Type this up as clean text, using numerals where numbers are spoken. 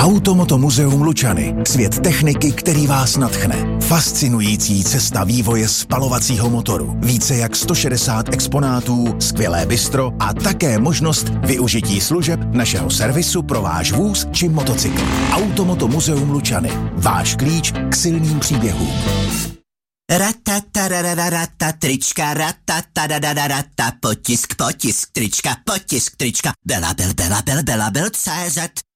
Automoto muzeum Lučany. Svět techniky, který vás nadchne. Fascinující cesta vývoje spalovacího motoru. Více jak 160 exponátů, skvělé bistro a také možnost využití služeb našeho servisu pro váš vůz či motocykl. Automoto muzeum Lučany. Váš klíč k silným příběhům. Ratatarararata, trička, ratatarararata, potisk, trička, Bela, CZ.